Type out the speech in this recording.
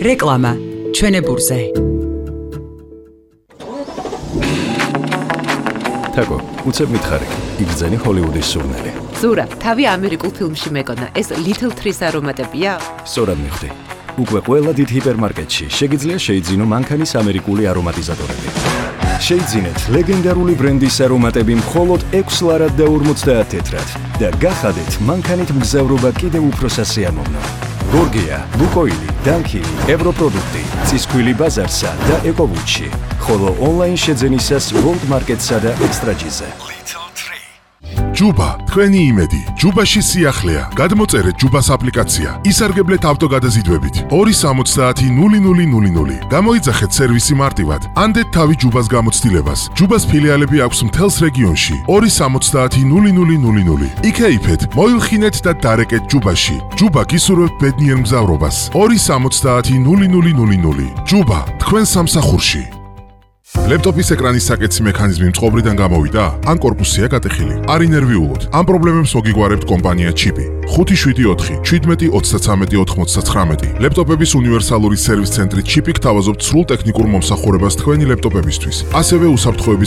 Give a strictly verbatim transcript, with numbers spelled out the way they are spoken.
რეკლამა ჩვენებურზე. თაკო, უცებ მითხარი, იგრძენი ჰოლივუდის სურნელი. ზურა, თავი ამერიკულ ფილმში მეკონა, ეს Little Trees არომატებია? სწორად მიხვდი. უკვე ყველა დიდ ჰიპერმარკეტში შეგიძლია შეიძინო მანქანის ამერიკული არომატიზატორები. შეიძინეთ ლეგენდარული ბრენდის არომატები მხოლოდ ექვს ლარად და ორმოცდაათ თეთრად და გახადეთ მანქანით მგზავრობა კიდევ უფრო სასიამოვნო. გორგია, ლუკოილი, დანკილი, ევროპროდუქტი, წისქვილი ბაზარსა და ეკოვუჩი, ხოლო ონლაინ შეძენისას ვოლტ მარკეტსა და ექსტრაჯიზე. ჯუბა, თქვენი იმედი. ჯუბაში სიახლეა. გადმოწერეთ ჯუბას აპლიკაცია. ისარგებლეთ ავტოგადაზიდვებით. ორი სამოცდაათი ნული ნული ნული ნული. გამოიძახეთ სერვისი მარტივად. ანდეთ თავი ჯუბას გამოცდილებას. ჯუბას ფილიალები აქვს მთელს რეგიონში. ორი სამოცდაათი ნული ნული ნული ნული. იქეიფეთ, მოილხინეთ და დარეკეთ ჯუბაში. ჯუბა გისურვებთ ბედნიერ მგზავრობას. ორი სამოცდაათი ნული ნული ნული ნული. ჯუბა, თქვენ სამსახურში. ლეპტოპის ეკრანის საკეთსი მექანიზმი მწყობრიდან გამოვიდა? ან კორპუსია გატეხილი? არ ინერვიულოთ. ამ პრობლემებს მოგიგვარებთ კომპანია ჩიპი. ხუთი შვიდი ოთხი შვიდმეტი ოცდათრამეტი ოთხმოცდათხრამეტი. ლეპტოპების უნივერსალური სერვის ცენტრი ჩიპი გთავაზობთ სრულ ტექნიკურ მომსახურებას თქვენი ლეპტოპებისთვის. ასევე უსაფრთხოების